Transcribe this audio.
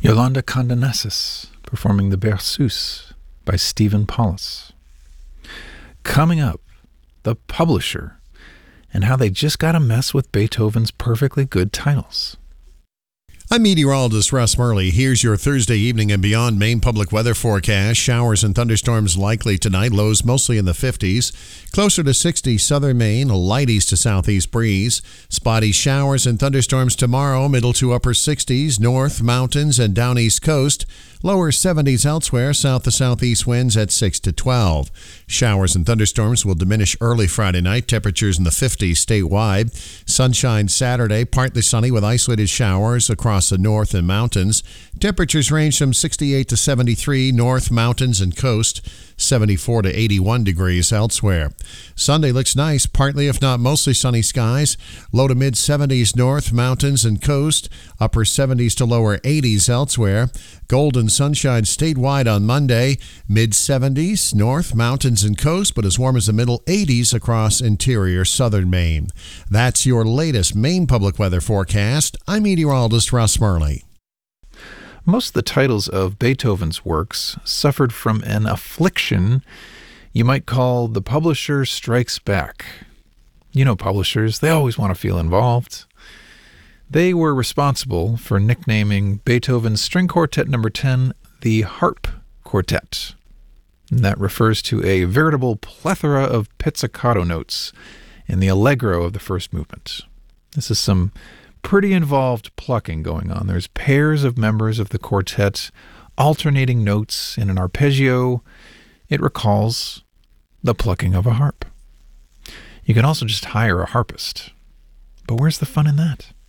Yolanda Condonessis performing the Berceuse by Stephen Paulus. Coming up, the publisher and how they just got to mess with Beethoven's perfectly good titles. I'm meteorologist Russ Murley. Here's your Thursday evening and beyond Maine public weather forecast. Showers and thunderstorms likely tonight. Lows mostly in the 50s. Closer to 60 southern Maine. A light east to southeast breeze. Spotty showers and thunderstorms tomorrow. Middle to upper 60s. North, mountains, and down east coast. Lower 70s elsewhere. South to southeast winds at 6 to 12. Showers and thunderstorms will diminish early Friday night. Temperatures in the 50s statewide. Sunshine Saturday. Partly sunny with isolated showers across the north and mountains. Temperatures range from 68 to 73 north, mountains, and coast. 74 to 81 degrees elsewhere. Sunday looks nice, partly if not mostly sunny skies. Low to mid 70s north, mountains, and coast. Upper 70s to lower 80s elsewhere. Golden sunshine statewide on Monday. Mid 70s north, mountains, and coast, but as warm as the middle 80s across interior southern Maine. That's your latest Maine public weather forecast. I'm meteorologist Russ Murley. Most of the titles of Beethoven's works suffered from an affliction you might call The Publisher Strikes Back. You know publishers, they always want to feel involved. They were responsible for nicknaming Beethoven's String Quartet No. 10 the Harp Quartet. And that refers to a veritable plethora of pizzicato notes in the allegro of the first movement. This is some pretty involved plucking going on. There's pairs of members of the quartet alternating notes in an arpeggio. It recalls the plucking of a harp. You can also just hire a harpist. But where's the fun in that?